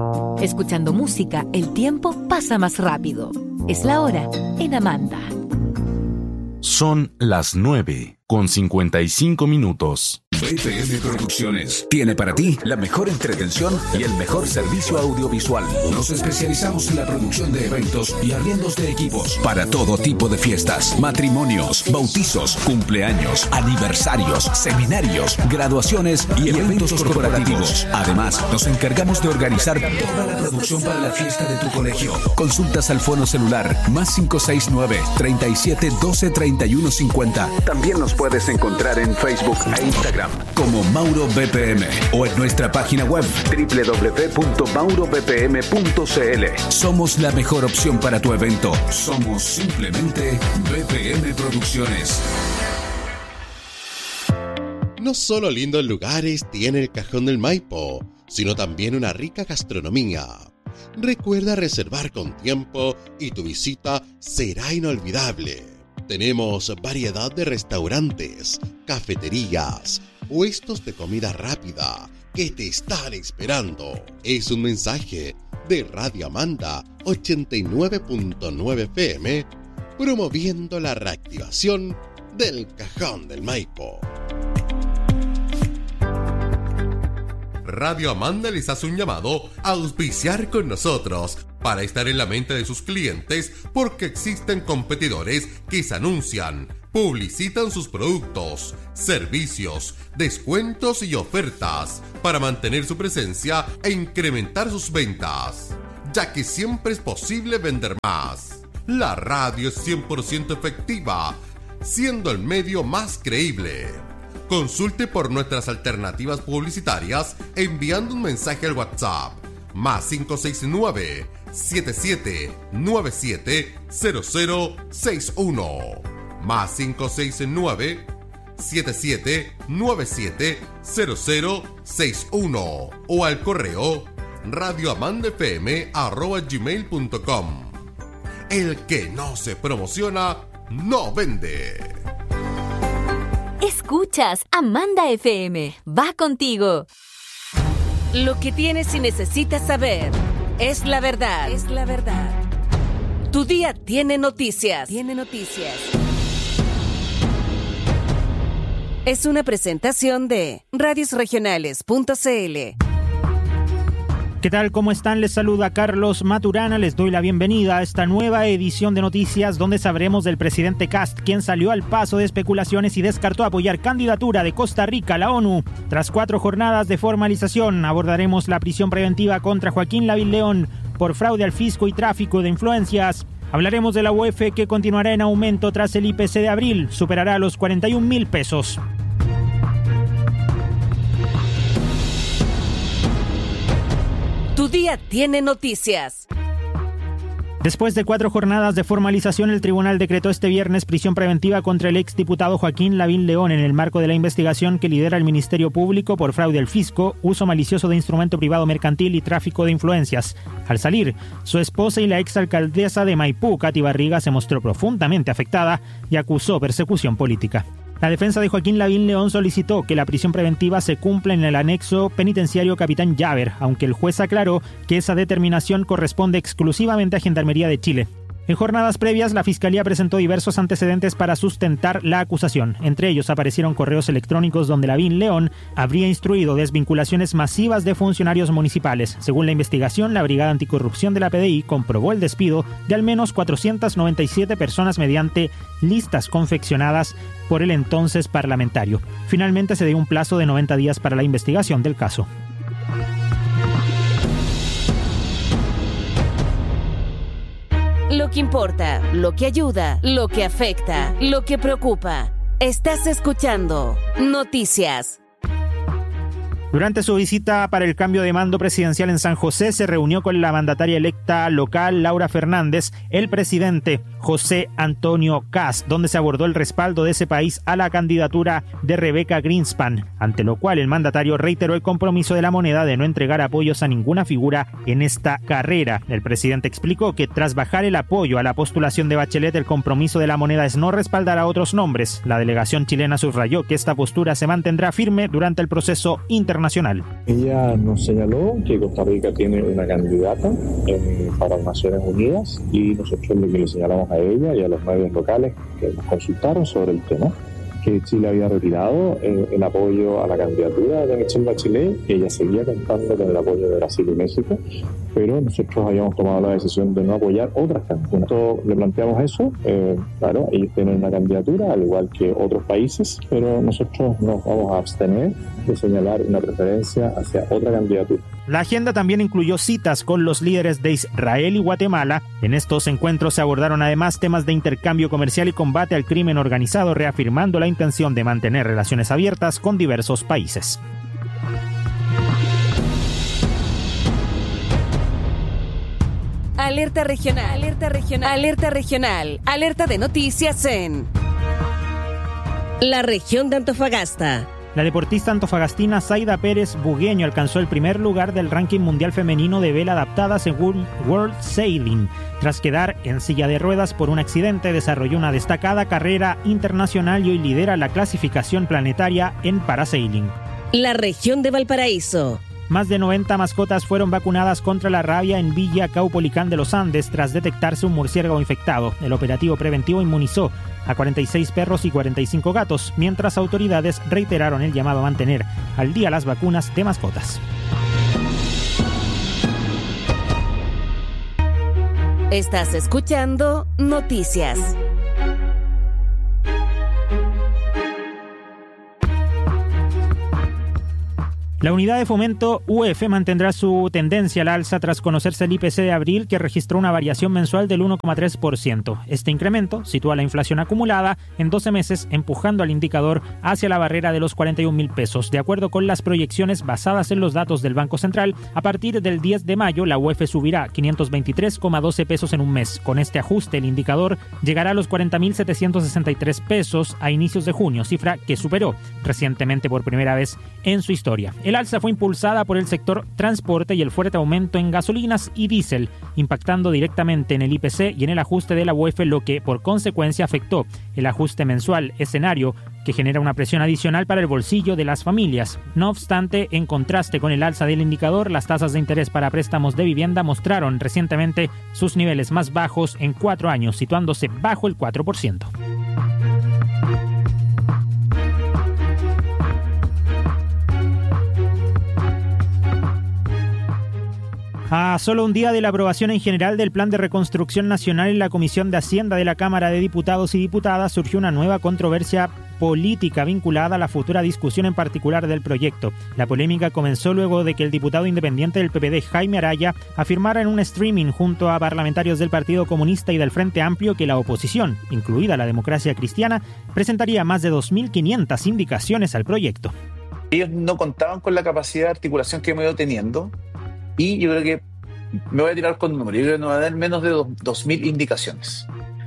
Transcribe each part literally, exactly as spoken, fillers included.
Escuchando música, el tiempo pasa más rápido. Es la hora en Amanda. Son las nueve con cincuenta y cinco minutos. B P M Producciones tiene para ti la mejor entretención y el mejor servicio audiovisual. Nos especializamos en la producción de eventos y arriendos de equipos para todo tipo de fiestas, matrimonios, bautizos, cumpleaños, aniversarios, seminarios, graduaciones y eventos corporativos. Además, nos encargamos de organizar toda la producción para la fiesta de tu colegio. Consultas al fono celular más cinco seis nueve, treinta y siete, doce, treinta y uno, cincuenta. También nos puedes encontrar en Facebook e Instagram como Mauro B P M o en nuestra página web doble u doble u doble u punto mauro b p m punto c l. Somos la mejor opción para tu evento. Somos simplemente B P M Producciones. No solo lindos lugares tiene el Cajón del Maipo, sino también una rica gastronomía. Recuerda reservar con tiempo y tu visita será inolvidable. Tenemos variedad de restaurantes, cafeterías, puestos de comida rápida que te están esperando. Es un mensaje de Radio Amanda ochenta y nueve punto nueve F M, promoviendo la reactivación del Cajón del Maipo. Radio Amanda les hace un llamado a auspiciar con nosotros para estar en la mente de sus clientes, porque existen competidores que se anuncian, publicitan sus productos, servicios, descuentos y ofertas para mantener su presencia e incrementar sus ventas, ya que siempre es posible vender más. La radio es cien por ciento efectiva, siendo el medio más creíble. Consulte por nuestras alternativas publicitarias enviando un mensaje al WhatsApp más cinco seis nueve, siete siete nueve siete, cero cero seis uno más cinco seis nueve, siete siete nueve siete, cero cero seis uno o al correo radioamandafm arroba gmail punto com. El que no se promociona no vende. Escuchas Amanda F M. Va contigo. Lo que tienes y necesitas saber es la verdad. Es la verdad. Tu día tiene noticias. Tiene noticias. Es una presentación de radios regionales punto c l. ¿Qué tal? ¿Cómo están? Les saluda Carlos Maturana. Les doy la bienvenida a esta nueva edición de noticias donde sabremos del presidente Kast, quien salió al paso de especulaciones y descartó apoyar candidatura de Costa Rica a la ONU. Tras cuatro jornadas de formalización, abordaremos la prisión preventiva contra Joaquín Lavín León por fraude al fisco y tráfico de influencias. Hablaremos de la U E F, que continuará en aumento tras el I P C de abril, superará los cuarenta y un mil pesos. Tu día tiene noticias. Después de cuatro jornadas de formalización, el tribunal decretó este viernes prisión preventiva contra el exdiputado Joaquín Lavín León en el marco de la investigación que lidera el Ministerio Público por fraude al fisco, uso malicioso de instrumento privado mercantil y tráfico de influencias. Al salir, su esposa y la exalcaldesa de Maipú, Katy Barriga, se mostró profundamente afectada y acusó persecución política. La defensa de Joaquín Lavín León solicitó que la prisión preventiva se cumpla en el anexo penitenciario Capitán Llaver, aunque el juez aclaró que esa determinación corresponde exclusivamente a Gendarmería de Chile. En jornadas previas, la Fiscalía presentó diversos antecedentes para sustentar la acusación. Entre ellos aparecieron correos electrónicos donde Lavín León habría instruido desvinculaciones masivas de funcionarios municipales. Según la investigación, la Brigada Anticorrupción de la P D I comprobó el despido de al menos cuatrocientas noventa y siete personas mediante listas confeccionadas por el entonces parlamentario. Finalmente se dio un plazo de noventa días para la investigación del caso. Lo que importa, lo que ayuda, lo que afecta, lo que preocupa. Estás escuchando Noticias. Durante su visita para el cambio de mando presidencial en San José, se reunió con la mandataria electa local, Laura Fernández, el presidente José Antonio Kast, donde se abordó el respaldo de ese país a la candidatura de Rebeca Greenspan, ante lo cual el mandatario reiteró el compromiso de la moneda de no entregar apoyos a ninguna figura en esta carrera. El presidente explicó que tras bajar el apoyo a la postulación de Bachelet, el compromiso de la moneda es no respaldar a otros nombres. La delegación chilena subrayó que esta postura se mantendrá firme durante el proceso internacional internacional. Ella nos señaló que Costa Rica tiene una candidata eh, para las Naciones Unidas y nosotros lo que le señalamos a ella y a los medios locales que nos consultaron sobre el tema, que Chile había retirado eh, el apoyo a la candidatura de Michelle Bachelet, que ella seguía contando con el apoyo de Brasil y México, pero nosotros habíamos tomado la decisión de no apoyar otras candidaturas. Nosotros le planteamos eso, eh, claro, ellos tienen una candidatura, al igual que otros países, pero nosotros nos vamos a abstener de señalar una preferencia hacia otra candidatura. La agenda también incluyó citas con los líderes de Israel y Guatemala. En estos encuentros se abordaron además temas de intercambio comercial y combate al crimen organizado, reafirmando la intención de mantener relaciones abiertas con diversos países. Alerta regional, alerta regional, alerta regional, alerta de noticias en la región de Antofagasta. La deportista antofagastina Zaida Pérez Bugueño alcanzó el primer lugar del ranking mundial femenino de vela adaptada según World Sailing. Tras quedar en silla de ruedas por un accidente, desarrolló una destacada carrera internacional y hoy lidera la clasificación planetaria en parasailing. La región de Valparaíso. Más de noventa mascotas fueron vacunadas contra la rabia en Villa Caupolicán de los Andes tras detectarse un murciélago infectado. El operativo preventivo inmunizó a cuarenta y seis perros y cuarenta y cinco gatos, mientras autoridades reiteraron el llamado a mantener al día las vacunas de mascotas. Estás escuchando Noticias. La unidad de fomento U E F mantendrá su tendencia al alza tras conocerse el I P C de abril, que registró una variación mensual del uno coma tres por ciento. Este incremento sitúa la inflación acumulada en doce meses, empujando al indicador hacia la barrera de los cuarenta y un mil pesos. De acuerdo con las proyecciones basadas en los datos del Banco Central, a partir del diez de mayo la U E F subirá quinientos veintitrés coma doce pesos en un mes. Con este ajuste, el indicador llegará a los cuarenta mil setecientos sesenta y tres pesos a inicios de junio, cifra que superó recientemente por primera vez en su historia. El alza fue impulsada por el sector transporte y el fuerte aumento en gasolinas y diésel, impactando directamente en el I P C y en el ajuste de la U E F, lo que por consecuencia afectó el ajuste mensual, escenario que genera una presión adicional para el bolsillo de las familias. No obstante, en contraste con el alza del indicador, las tasas de interés para préstamos de vivienda mostraron recientemente sus niveles más bajos en cuatro años, situándose bajo el cuatro por ciento. A solo un día de la aprobación en general del Plan de Reconstrucción Nacional en la Comisión de Hacienda de la Cámara de Diputados y Diputadas, surgió una nueva controversia política vinculada a la futura discusión en particular del proyecto. La polémica comenzó luego de que el diputado independiente del P P D, Jaime Araya, afirmara en un streaming junto a parlamentarios del Partido Comunista y del Frente Amplio que la oposición, incluida la Democracia Cristiana, presentaría más de dos mil quinientas indicaciones al proyecto. Ellos no contaban con la capacidad de articulación que hemos ido teniendo. Y yo creo que me voy a tirar con números. Yo creo que nos va a dar menos de dos mil indicaciones.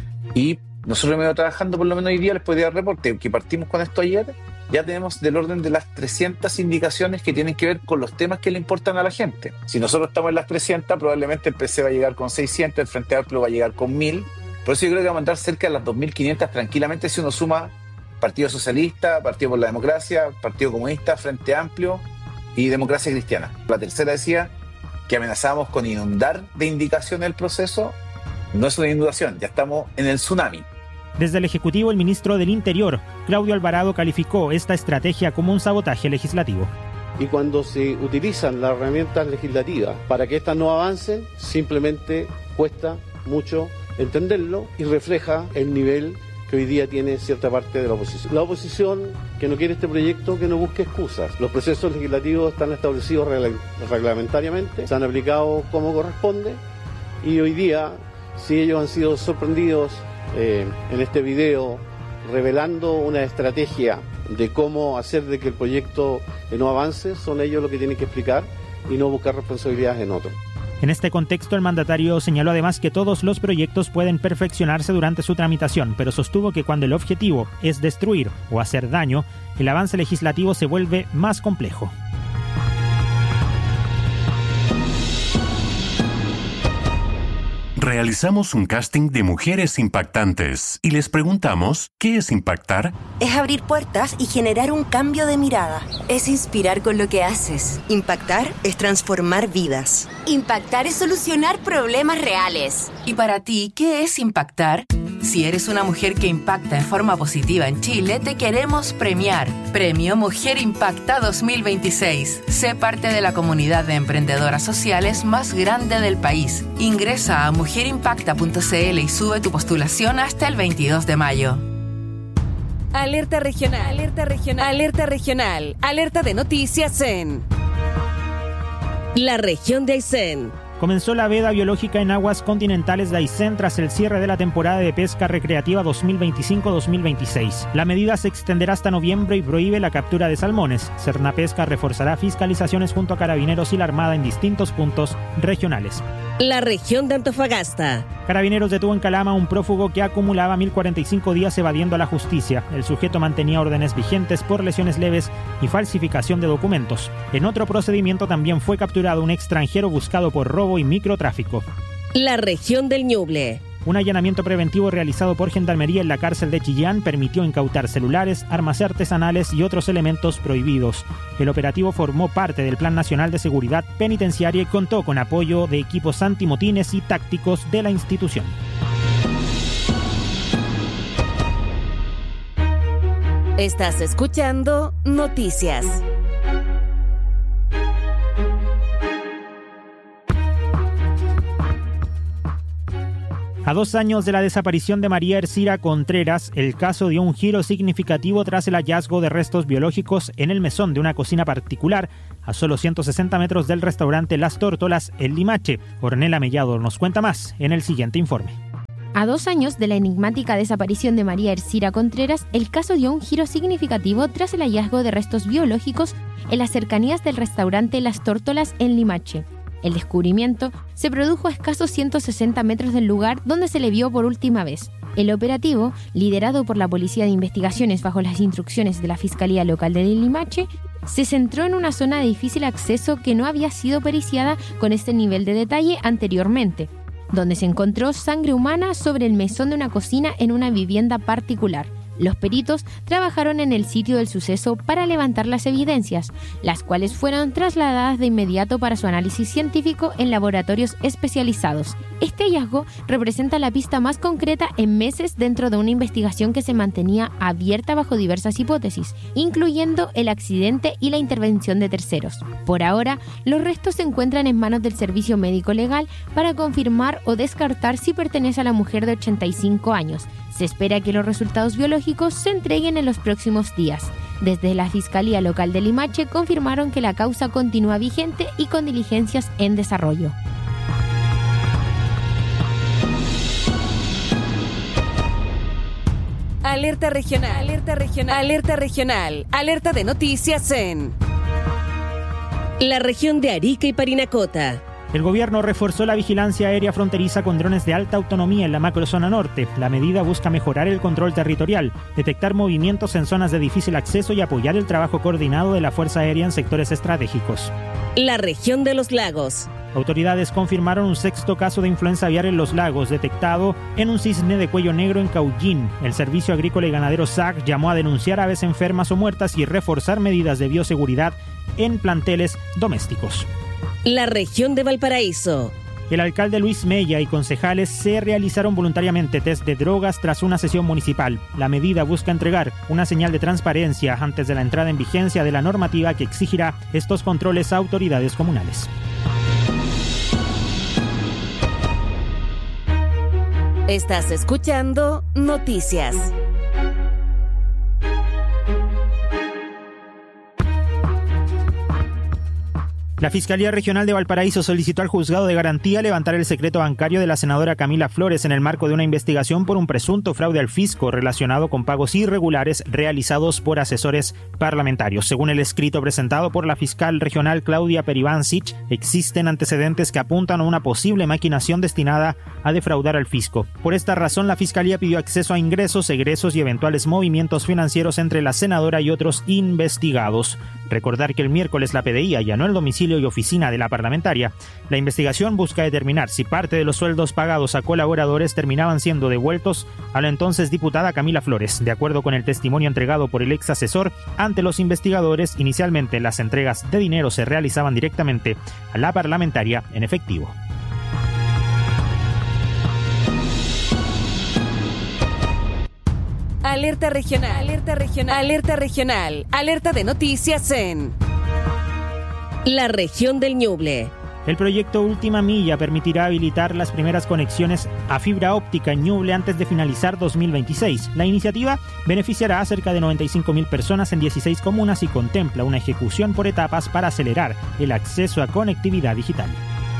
Y nosotros hemos ido trabajando, por lo menos hoy día les puedo dar reporte, que partimos con esto ayer, ya tenemos del orden de las trescientas indicaciones que tienen que ver con los temas que le importan a la gente. Si nosotros estamos en las trescientas, probablemente el P C va a llegar con seiscientas, el Frente Amplio va a llegar con mil. Por eso yo creo que va a mandar cerca de las dos mil quinientas tranquilamente si uno suma Partido Socialista, Partido por la Democracia, Partido Comunista, Frente Amplio y Democracia Cristiana. La tercera decía que amenazábamos con inundar de indicaciones el proceso. No es una inundación, ya estamos en el tsunami. Desde el Ejecutivo, el ministro del Interior, Claudio Alvarado, calificó esta estrategia como un sabotaje legislativo. Y cuando se utilizan las herramientas legislativas para que éstas no avancen, simplemente cuesta mucho entenderlo y refleja el nivel que hoy día tiene cierta parte de la oposición. La oposición que no quiere este proyecto, que no busque excusas. Los procesos legislativos están establecidos regla- reglamentariamente, se han aplicado como corresponde y hoy día, si ellos han sido sorprendidos eh, en este video revelando una estrategia de cómo hacer de que el proyecto eh, no avance, son ellos los que tienen que explicar y no buscar responsabilidades en otros. En este contexto, el mandatario señaló además que todos los proyectos pueden perfeccionarse durante su tramitación, pero sostuvo que cuando el objetivo es destruir o hacer daño, el avance legislativo se vuelve más complejo. Realizamos un casting de mujeres impactantes y les preguntamos, ¿qué es impactar? Es abrir puertas y generar un cambio de mirada. Es inspirar con lo que haces. Impactar es transformar vidas. Impactar es solucionar problemas reales. ¿Y para ti qué es impactar? Si eres una mujer que impacta en forma positiva en Chile, te queremos premiar. Premio Mujer Impacta dos mil veintiséis. Sé parte de la comunidad de emprendedoras sociales más grande del país. Ingresa a mujer impacta punto c l y sube tu postulación hasta el veintidós de mayo. Alerta regional, alerta regional, alerta regional, alerta de noticias en la región de Aysén. Comenzó la veda biológica en aguas continentales de Aysén tras el cierre de la temporada de pesca recreativa dos mil veinticinco dos mil veintiséis. La medida se extenderá hasta noviembre y prohíbe la captura de salmones. Cernapesca reforzará fiscalizaciones junto a Carabineros y la Armada en distintos puntos regionales. La región de Antofagasta. Carabineros detuvo en Calama a un prófugo que acumulaba mil cuarenta y cinco días evadiendo a la justicia. El sujeto mantenía órdenes vigentes por lesiones leves y falsificación de documentos. En otro procedimiento también fue capturado un extranjero buscado por robo y microtráfico. La región del Ñuble. Un allanamiento preventivo realizado por Gendarmería en la cárcel de Chillán permitió incautar celulares, armas artesanales y otros elementos prohibidos. El operativo formó parte del Plan Nacional de Seguridad Penitenciaria y contó con apoyo de equipos antimotines y tácticos de la institución. Estás escuchando Noticias. A dos años de la desaparición de María Ercira Contreras, el caso dio un giro significativo tras el hallazgo de restos biológicos en el mesón de una cocina particular a solo ciento sesenta metros del restaurante Las Tórtolas en Limache. Ornella Mellado nos cuenta más en el siguiente informe. A dos años de la enigmática desaparición de María Ercira Contreras, el caso dio un giro significativo tras el hallazgo de restos biológicos en las cercanías del restaurante Las Tórtolas en Limache. El descubrimiento se produjo a escasos ciento sesenta metros del lugar donde se le vio por última vez. El operativo, liderado por la Policía de Investigaciones bajo las instrucciones de la Fiscalía Local de Limache, se centró en una zona de difícil acceso que no había sido periciada con este nivel de detalle anteriormente, donde se encontró sangre humana sobre el mesón de una cocina en una vivienda particular. Los peritos trabajaron en el sitio del suceso para levantar las evidencias, las cuales fueron trasladadas de inmediato para su análisis científico en laboratorios especializados. Este hallazgo representa la pista más concreta en meses dentro de una investigación que se mantenía abierta bajo diversas hipótesis, incluyendo el accidente y la intervención de terceros. Por ahora, los restos se encuentran en manos del Servicio Médico Legal para confirmar o descartar si pertenece a la mujer de ochenta y cinco años. Se espera que los resultados biológicos se entreguen en los próximos días. Desde la Fiscalía Local de Limache confirmaron que la causa continúa vigente y con diligencias en desarrollo. Alerta regional, alerta regional, alerta regional, alerta de noticias en la región de Arica y Parinacota. El gobierno reforzó la vigilancia aérea fronteriza con drones de alta autonomía en la macrozona norte. La medida busca mejorar el control territorial, detectar movimientos en zonas de difícil acceso y apoyar el trabajo coordinado de la Fuerza Aérea en sectores estratégicos. La región de los lagos. Autoridades confirmaron un sexto caso de influenza aviar en los lagos, detectado en un cisne de cuello negro en Caullín. El Servicio Agrícola y Ganadero S A C llamó a denunciar aves enfermas o muertas y reforzar medidas de bioseguridad en planteles domésticos. La región de Valparaíso. El alcalde Luis Mella y concejales se realizaron voluntariamente test de drogas tras una sesión municipal. La medida busca entregar una señal de transparencia antes de la entrada en vigencia de la normativa que exigirá estos controles a autoridades comunales. Estás escuchando Noticias. La Fiscalía Regional de Valparaíso solicitó al Juzgado de Garantía levantar el secreto bancario de la senadora Camila Flores en el marco de una investigación por un presunto fraude al fisco relacionado con pagos irregulares realizados por asesores parlamentarios. Según el escrito presentado por la fiscal regional Claudia Peribancic, existen antecedentes que apuntan a una posible maquinación destinada a defraudar al fisco. Por esta razón, la Fiscalía pidió acceso a ingresos, egresos y eventuales movimientos financieros entre la senadora y otros investigados. Recordar que el miércoles la P D I allanó el domicilio y oficina de la parlamentaria. La investigación busca determinar si parte de los sueldos pagados a colaboradores terminaban siendo devueltos a la entonces diputada Camila Flores. De acuerdo con el testimonio entregado por el ex asesor ante los investigadores, inicialmente las entregas de dinero se realizaban directamente a la parlamentaria en efectivo. Alerta regional, alerta regional, alerta regional, alerta de noticias en la región del Ñuble. El proyecto Última Milla permitirá habilitar las primeras conexiones a fibra óptica en Ñuble antes de finalizar dos mil veintiséis. La iniciativa beneficiará a cerca de noventa y cinco mil personas en dieciséis comunas y contempla una ejecución por etapas para acelerar el acceso a conectividad digital.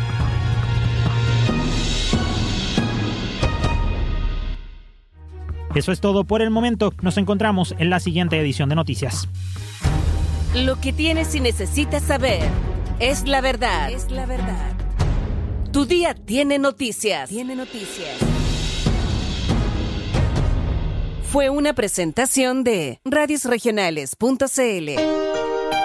Eso es todo por el momento. Nos encontramos en la siguiente edición de Noticias. Lo que tienes y necesitas saber es la verdad. Es la verdad. Tu día tiene noticias. Tiene noticias. Fue una presentación de radios regionales punto c l.